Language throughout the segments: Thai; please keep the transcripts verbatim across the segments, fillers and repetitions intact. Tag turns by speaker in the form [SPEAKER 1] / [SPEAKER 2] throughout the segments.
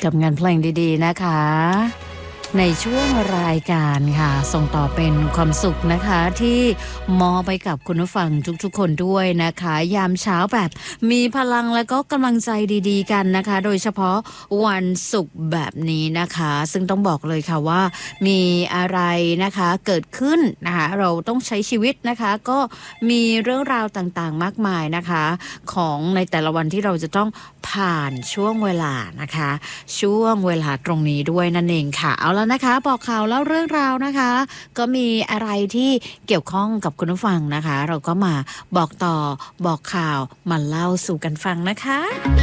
[SPEAKER 1] กับงานเพลงดีๆนะคะในช่วงรายการค่ะส่งต่อเป็นความสุขนะคะที่มอบไปกับคุณผู้ฟังทุกๆคนด้วยนะคะยามเช้าแบบมีพลังแล้วก็กำลังใจดีๆกันนะคะโดยเฉพาะวันศุกร์แบบนี้นะคะซึ่งต้องบอกเลยค่ะว่ามีอะไรนะคะเกิดขึ้นนะคะเราต้องใช้ชีวิตนะคะก็มีเรื่องราวต่างๆมากมายนะคะของในแต่ละวันที่เราจะต้องผ่านช่วงเวลานะคะช่วงเวลาตรงนี้ด้วยนั่นเองค่ะเอาแล้วนะคะบอกข่าวแล้วเรื่องราวนะคะก็มีอะไรที่เกี่ยวข้องกับคุณผู้ฟังนะคะเราก็มาบอกต่อบอกข่าวมาเล่าสู่กันฟังนะคะ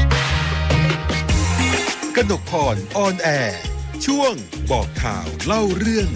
[SPEAKER 2] กนกพรออนแอร์ช่วงบอกข่าวเล่าเรื่อง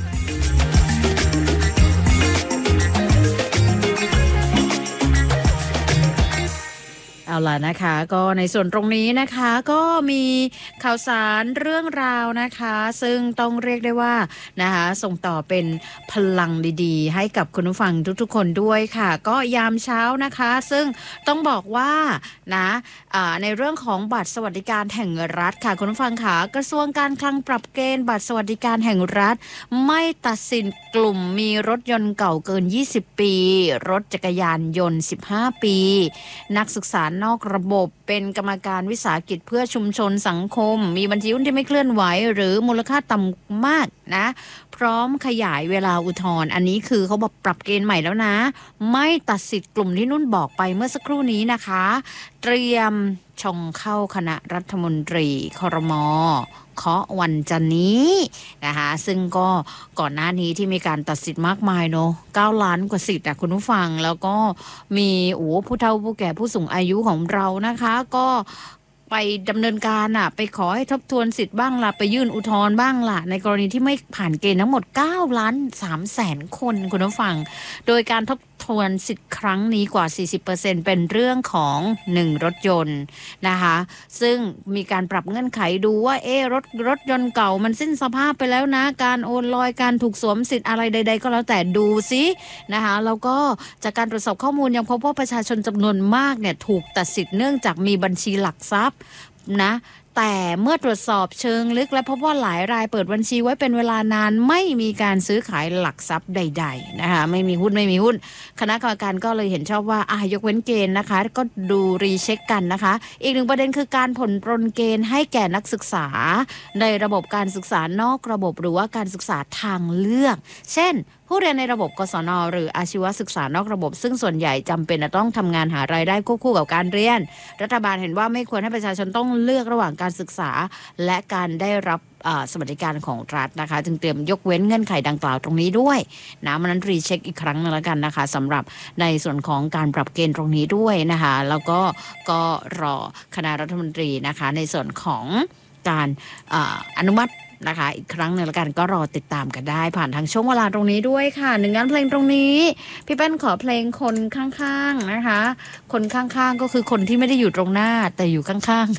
[SPEAKER 1] เอาล่ะนะคะก็ในส่วนตรงนี้นะคะก็มีข่าวสารเรื่องราวนะคะซึ่งต้องเรียกได้ว่านะคะส่งต่อเป็นพลังดีๆให้กับคุณผู้ฟังทุกๆคนด้วยค่ะก็ยามเช้านะคะซึ่งต้องบอกว่านะในเรื่องของบัตรสวัสดิการแห่งรัฐค่ะคุณผู้ฟังค่ะกระทรวงการคลังปรับเกณฑ์บัตรสวัสดิการแห่งรัฐไม่ตัดสินกลุ่มมีรถยนต์เก่าเกินยี่สิบปีรถจักรยานยนต์สิบห้าปีนักศึกษานอกระบบเป็นกรรมการวิสาหกิจเพื่อชุมชนสังคมมีบัญชีหุ้นที่ไม่เคลื่อนไหวหรือมูลค่าต่ำมากนะพร้อมขยายเวลาอุทธรณ์อันนี้คือเขาบอกปรับเกณฑ์ใหม่แล้วนะไม่ตัดสิทธิ์กลุ่มที่นุ่นบอกไปเมื่อสักครู่นี้นะคะเตรียมชงเข้าคณะรัฐมนตรีครม.เคาะวันจันทร์นี้นะคะซึ่งก็ก่อนหน้านี้ที่มีการตัดสิทธิ์มากมายเนาะเก้าล้านกว่าสิทธิ์อ่ะคุณผู้ฟังแล้วก็มีโอ้ผู้เฒ่าผู้แก่ผู้สูงอายุของเรานะคะก็ไปดำเนินการอ่ะไปขอให้ทบทวนสิทธิ์บ้างล่ะไปยื่นอุทธรณ์บ้างล่ะในกรณีที่ไม่ผ่านเกณฑ์ทั้งหมดเก้าล้านสามแสนคนคุณผู้ฟังโดยการทบทวนสิทธิ์ครั้งนี้กว่า สี่สิบเปอร์เซ็นต์ เป็นเรื่องของหนึ่งรถยนต์นะคะซึ่งมีการปรับเงื่อนไขดูว่าเอ๊ะรถรถยนต์เก่ามันสิ้นสภาพไปแล้วนะการโอนลอยการถูกสวมสิทธิ์อะไรใดๆก็แล้วแต่ดูซินะคะแล้วก็จากการตรวจสอบข้อมูลยังพบว่าประชาชนจำนวนมากเนี่ยถูกตัดสิทธิ์เนื่องจากมีบัญชีหลักทรัพย์นะแต่เมื่อตรวจสอบเชิงลึกและพบว่าหลายรายเปิดบัญชีไว้เป็นเวลานานไม่มีการซื้อขายหลักทรัพย์ใดๆนะคะไม่มีหุ้นไม่มีหุ้นคณะกรรมการก็เลยเห็นชอบว่าอ่ะยกเว้นเกณฑ์นะคะก็ดูรีเช็คกันนะคะอีกหนึ่งประเด็นคือการผ่อนปรนเกณฑ์ให้แก่นักศึกษาในระบบการศึกษานอกระบบหรือว่าการศึกษาทางเลือกเช่นผู้เรียนในระบบกศน.หรืออาชีวศึกษานอกระบบซึ่งส่วนใหญ่จำเป็นจะต้องทำงานหารายได้ควบคู่กับการเรียนรัฐบาลเห็นว่าไม่ควรให้ประชาชนต้องเลือกระหว่างการศึกษาและการได้รับสวัสดิการของรัฐนะคะจึงเตรียมยกเว้นเงื่อนไขดังกล่าวตรงนี้ด้วยนะมันนั้นรีเช็คอีกครั้งนึงแล้วกันนะคะสำหรับในส่วนของการปรับเกณฑ์ตรงนี้ด้วยนะคะแล้วก็ก็รอคณะรัฐมนตรีนะคะในส่วนของการออนุมัตินะคะอีกครั้งหนึ่งแล้วกันก็รอติดตามกันได้ผ่านทางช่วงเวลาตรงนี้ด้วยค่ะหนึ่งงานเพลงตรงนี้พี่แป้นขอเพลงคนข้างๆนะคะคนข้างๆก็คือคนที่ไม่ได้อยู่ตรงหน้าแต่อยู่ข้าง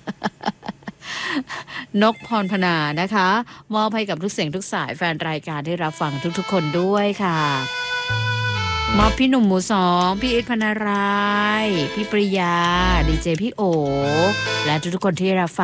[SPEAKER 1] ๆ นกพรพนานะคะมอบให้กับทุกเสียงทุกสายแฟนรายการได้รับฟังทุกๆคนด้วยค่ะมอบพี่หนุ่มหมูสองพี่อิทพนารายพี่ปริยาดีเจพี่โอและทุกๆคนที่รับฟัง